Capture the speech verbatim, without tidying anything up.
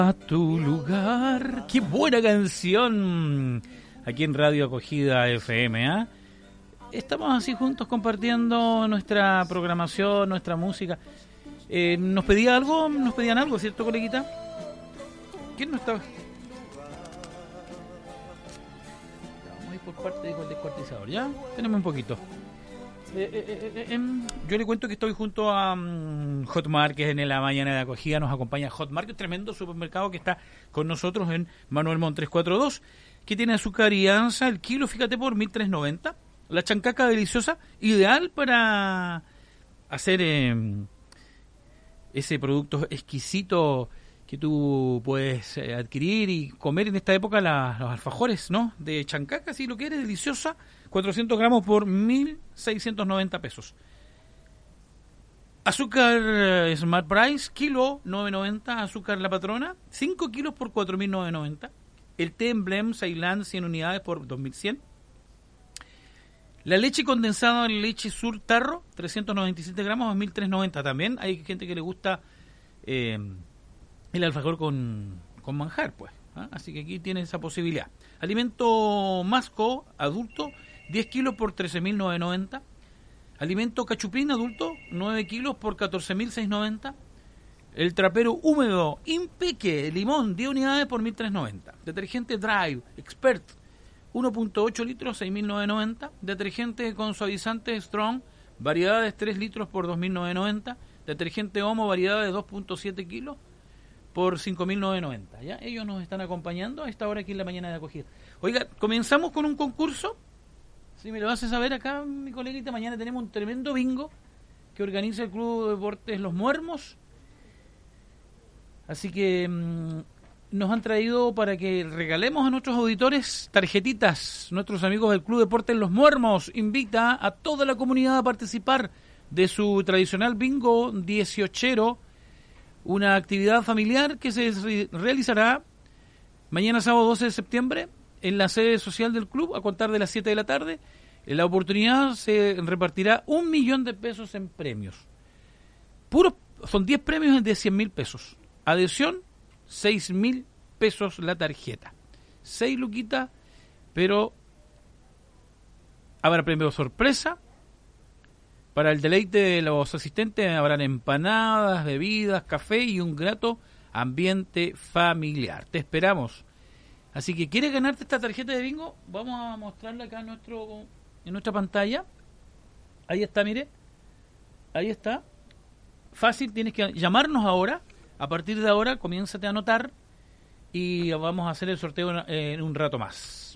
A tu lugar. ¡Qué buena canción! Aquí en Radio Acogida F M, ¿eh? Estamos así juntos compartiendo nuestra programación, nuestra música. Eh, ¿Nos pedía algo? ¿Nos pedían algo, cierto, coleguita? ¿Quién no estaba? Vamos a ir por parte del descuartizador, ¿ya? Tenemos un poquito. Eh, eh, eh, eh, yo le cuento que estoy junto a um, Hotmart, que es en la mañana de acogida. Nos acompaña Hotmart, que es un tremendo supermercado que está con nosotros en Manuel Montt trescientos cuarenta y dos, que tiene azúcar y anza el kilo, fíjate, por mil trescientos noventa. La chancaca deliciosa, ideal para hacer eh, ese producto exquisito que tú puedes eh, adquirir y comer en esta época, la, los alfajores, ¿no? De chancaca, si lo quieres, deliciosa. cuatrocientos gramos por mil seiscientos noventa pesos. Azúcar eh, Smart Price, kilo nueve noventa. Azúcar La Patrona, cinco kilos por cuatro mil novecientos noventa. El té Emblem Ceilán, cien unidades por dos mil cien. La leche condensada en leche Sur Tarro, trescientos noventa y siete gramos, mil trescientos noventa también. Hay gente que le gusta eh, el alfajor con, con manjar, pues. ¿eh? Así que aquí tiene esa posibilidad. Alimento Masco adulto, diez kilos por trece mil novecientos noventa. Alimento Cachupín adulto, nueve kilos por catorce mil seiscientos noventa. El trapero húmedo Impeque Limón, diez unidades por mil trescientos noventa. Detergente Drive Expert, uno punto ocho litros, seis mil novecientos noventa. Detergente con suavizante Strong, variedades tres litros por dos mil novecientos noventa. Detergente Omo, variedades dos punto siete kilos por cinco mil novecientos noventa. ¿Ya? Ellos nos están acompañando a esta hora aquí en la mañana de acogida. Oiga, comenzamos con un concurso. Si me lo hace saber acá, mi coleguita, mañana tenemos un tremendo bingo que organiza el Club de Deportes Los Muermos. Así que mmm, nos han traído para que regalemos a nuestros auditores tarjetitas. Nuestros amigos del Club de Deportes Los Muermos invita a toda la comunidad a participar de su tradicional bingo dieciochero, una actividad familiar que se realizará mañana sábado doce de septiembre en la sede social del club a contar de las siete de la tarde. En la oportunidad se repartirá un millón de pesos en premios. Puros, son diez premios de cien mil pesos. Adhesión, seis mil pesos la tarjeta. seis luquitas, pero habrá premio sorpresa. Para el deleite de los asistentes habrán empanadas, bebidas, café y un grato ambiente familiar. Te esperamos. Así que, ¿quieres ganarte esta tarjeta de bingo? Vamos a mostrarla acá en, nuestro, en nuestra pantalla. Ahí está, mire. Ahí está. Fácil, tienes que llamarnos ahora. A partir de ahora, comiénzate a anotar y vamos a hacer el sorteo en, en un rato más.